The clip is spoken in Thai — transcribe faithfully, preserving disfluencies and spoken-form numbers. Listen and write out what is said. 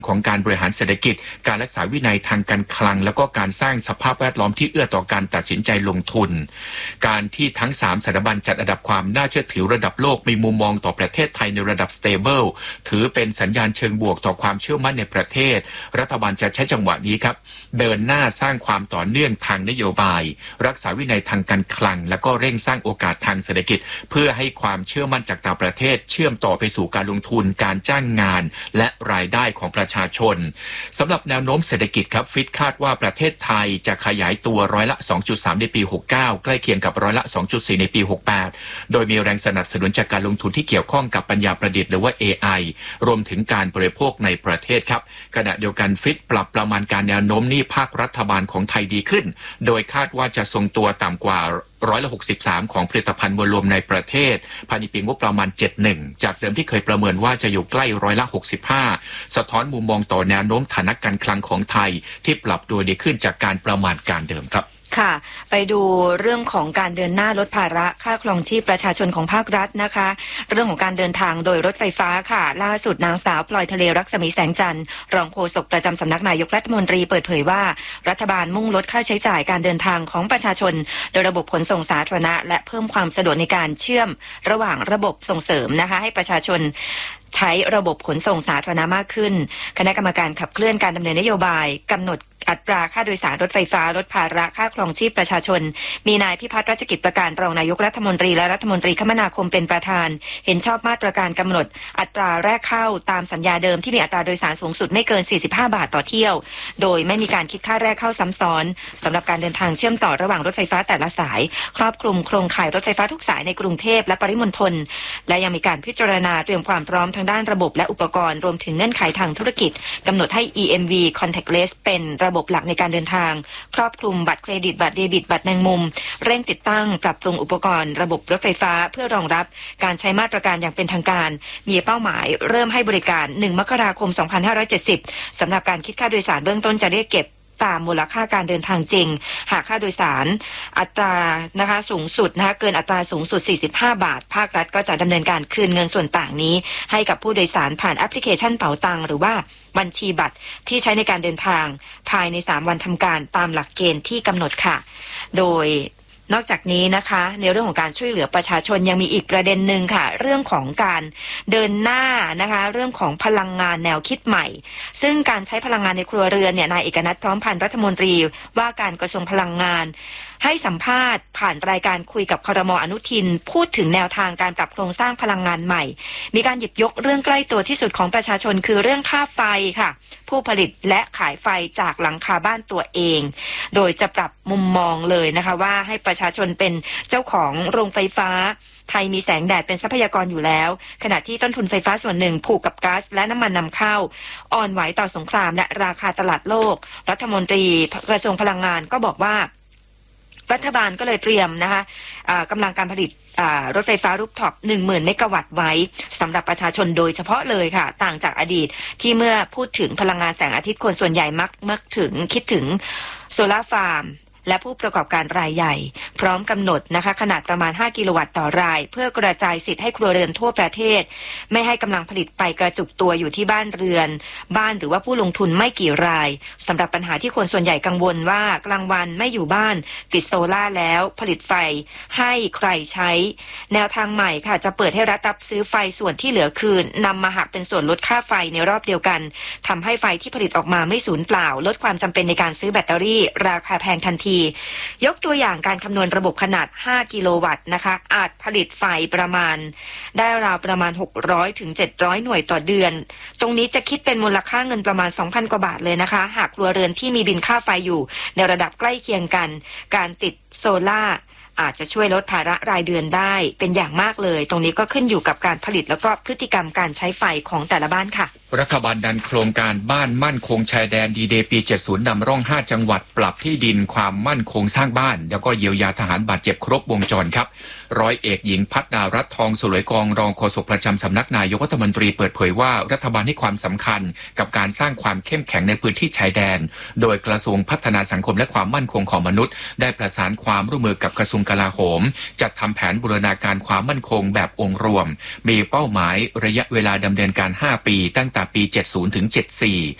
ของการบริหารเศรษฐกิจการรักษาวินัยทางการคลังแล้วก็การสร้างสภาพแวดล้อมที่เอื้อต่อการตัดสินใจลงทุนการที่ทั้งสามสถาบันจัดอันดับความน่าเชื่อถือระดับโลกมีมุมมองต่อประเทศไทยในระดับ stable ถือเป็นสัญญาณเชิงบวกต่อความเชื่อมั่นในประเทศรัฐบาลจะใช้จังหวะนี้ครับเดินหน้าสร้างความต่อเนื่องทางนโยบายรักษาวินัยทางการคลังแล้วก็เร่งสร้างโอกาสทางเศรษฐกิจเพื่อให้ความเชื่อมั่นจากต่างประเทศเชื่อมต่อไปสู่การลงทุนการจ้างงานและรายได้ของประชาชนสำหรับแนวโน้มเศรษฐกิจครับฟิตคาดว่าประเทศไทยจะขยายตัวร้อยละ สองจุดสาม ในปีหกสิบเก้าใกล้เคียงกับร้อยละ สองจุดสี่ ในปีหกสิบแปดโดยมีแรงสนับสนุนจากการลงทุนที่เกี่ยวข้องกับปัญญาประดิษฐ์หรือว่า เอ ไอ รวมถึงการบริโภคในประเทศครับขณะเดียวกันฟิตปรับประมาณการแนวโน้มหนี้ภาครัฐบาลของไทยดีขึ้นโดยคาดว่าจะทรงตัวต่ำกว่าร้อยละหกสิบสามของผลิตภัณฑ์มวลรวมในประเทศภายในปีงบประมาณเจ็ดสิบเอ็ดจากเดิมที่เคยประเมินว่าจะอยู่ใกล้ร้อยละหกสิบห้าสะท้อนมุมมองต่อแนวโน้มฐานะการคลังของไทยที่ปรับตัวดีขึ้นจากการประมาณการเดิมครับค่ะไปดูเรื่องของการเดินหน้าลดภาระค่าครองชีพประชาชนของภาครัฐนะคะเรื่องของการเดินทางโดยรถไฟฟ้าค่ะล่าสุดนางสาวพลอยทะเลรักษมีแสงจันทร์รองโฆษกประจำสำนักนายกรัฐมนตรีเปิดเผยว่ารัฐบาลมุ่งลดค่าใช้จ่ายการเดินทางของประชาชนโดยระบบขนส่งสาธารณะและเพิ่มความสะดวกในการเชื่อมระหว่างระบบส่งเสริมนะคะให้ประชาชนใช้ระบบขนส่งสาธารณะมากขึ้นคณะกรรมการขับเคลื่อนการดำเนินนโยบายกำหนดอัตราค่าโดยสารรถไฟฟ้าลดภาระค่าครองชีพประชาชนมีนายพิพัฒน์รัชกิจประการรองนายกรัฐมนตรีและรัฐมนตรีคมนาคมเป็นประธานเห็นชอบมาตรการกำหนดอัตราแรกเข้าตามสัญญาเดิมที่มีอัตราโดยสารสูงสุดไม่เกินสี่สิบห้าบาทต่อเที่ยวโดยไม่มีการคิดค่าแรกเข้าซ้ำซ้อนสำหรับการเดินทางเชื่อมต่อระหว่างรถไฟฟ้าแต่ละสายครอบคลุมโครงข่ายรถไฟฟ้าทุกสายในกรุงเทพและปริมณฑลและยังมีการพิจารณาเตรียมความพร้อมทางด้านระบบและอุปกรณ์รวมถึงเงื่อนไขทางธุรกิจกำหนดให้ อี เอ็ม วี Contactless เป็นระบบหลักในการเดินทางครอบคลุมบัตรเครดิตบัตรเดบิตบัตรแมงมุมเร่งติดตั้งปรับปรุงอุปกรณ์ระบบรถไฟฟ้าเพื่อรองรับการใช้มาตรการอย่างเป็นทางการมีเป้าหมายเริ่มให้บริการหนึ่งมกราคมสองพันห้าร้อยเจ็ดสิบสำหรับการคิดค่าโดยสารเบื้องต้นจะเรียกเก็บตามมูลค่าการเดินทางจริงหากค่าโดยสารอัตรานะคะสูงสุดนะคะเกินอัตราสูงสุดสี่สิบห้าบาทภาครัฐก็จะดำเนินการคืนเงินส่วนต่างนี้ให้กับผู้โดยสารผ่านแอปพลิเคชันเป๋าตังหรือว่าบัญชีบัตรที่ใช้ในการเดินทางภายในสามวันทำการตามหลักเกณฑ์ที่กำหนดค่ะโดยนอกจากนี้นะคะในเรื่องของการช่วยเหลือประชาชนยังมีอีกประเด็นหนึ่งค่ะเรื่องของการเดินหน้านะคะเรื่องของพลังงานแนวคิดใหม่ซึ่งการใช้พลังงานในครัวเรือนเนี่ยนายเอกนัทพร้อมพันธ์รัฐมนตรีว่าการกระทรวงพลังงานให้สัมภาษณ์ผ่านรายการคุยกับครม.อนุทินพูดถึงแนวทางการปรับโครงสร้างพลังงานใหม่มีการหยิบยกเรื่องใกล้ตัวที่สุดของประชาชนคือเรื่องค่าไฟค่ะผู้ผลิตและขายไฟจากหลังคาบ้านตัวเองโดยจะปรับมุมมองเลยนะคะว่าให้ประชาชนเป็นเจ้าของโรงไฟฟ้าไทยมีแสงแดดเป็นทรัพยากรอยู่แล้วขณะที่ต้นทุนไฟฟ้าส่วนหนึ่งผูกกับก๊าซและน้ำมันนำเข้าอ่อนไหวต่อสงครามและราคาตลาดโลกรัฐมนตรีกระทรวงพลังงานก็บอกว่ารัฐบาลก็เลยเตรียมนะคะกำลังการผลิตรถไฟฟ้ารูฟท็อป หนึ่งหมื่น เมกะวัตต์ไว้สำหรับประชาชนโดยเฉพาะเลยค่ะต่างจากอดีตที่เมื่อพูดถึงพลังงานแสงอาทิตย์คนส่วนใหญ่มักมักถึงคิดถึงโซลาร์ฟาร์มและผู้ประกอบการรายใหญ่พร้อมกำหนดนะคะขนาดประมาณห้ากิโลวัตต์ต่อรายเพื่อกระจายสิทธิ์ให้ครัวเรือนทั่วประเทศไม่ให้กำลังผลิตไปกระจุกตัวอยู่ที่บ้านเรือนบ้านหรือว่าผู้ลงทุนไม่กี่รายสำหรับปัญหาที่คนส่วนใหญ่กังวลว่ากลางวันไม่อยู่บ้านติดโซล่าแล้วผลิตไฟให้ใครใช้แนวทางใหม่ค่ะจะเปิดให้รัฐรับซื้อไฟส่วนที่เหลือคืนนำมาหักเป็นส่วนลดค่าไฟในรอบเดียวกันทำให้ไฟที่ผลิตออกมาไม่สูญเปล่าลดความจำเป็นในการซื้อแบตเตอรี่ราคาแพงทันทียกตัวอย่างการคำนวณระบบขนาดห้ากิโลวัตต์นะคะอาจผลิตไฟประมาณได้ราวประมาณหกร้อยถึงเจ็ดร้อยหน่วยต่อเดือนตรงนี้จะคิดเป็นมูลค่าเงินประมาณ สองพัน กว่าบาทเลยนะคะหากครัวเรือนที่มีบินค่าไฟอยู่ในระดับใกล้เคียงกันการติดโซล่าอาจจะช่วยลดภาระรายเดือนได้เป็นอย่างมากเลยตรงนี้ก็ขึ้นอยู่กับการผลิตแล้วก็พฤติกรรมการใช้ไฟของแต่ละบ้านค่ะรัฐบาลดันโครงการบ้านมั่นคงชายแดนดีเดย์ปีเจ็ดสิบนำร่องห้าจังหวัดปรับที่ดินความมั่นคงสร้างบ้านแล้วก็เยียวยาทหารบาดเจ็บครบวงจรครับร้อยเอกหญิงพัฒนารัตน์ทองสลวยกองรองโฆษกประจำสำนักนายกรัฐมนตรีเปิดเผยว่ารัฐบาลให้ความสำคัญกับการสร้างความเข้มแข็งในพื้นที่ชายแดนโดยกระทรวงพัฒนาสังคมและความมั่นคงของมนุษย์ได้ประสานความร่วมมือกับกระทรวงกลาโหมจัดทำแผนบูรณาการความมั่นคงแบบองค์รวมมีเป้าหมายระยะเวลาดำเนินการห้าปีตั้งแต่ปีเจ็ดสิบถึงเจ็ดสิบสี่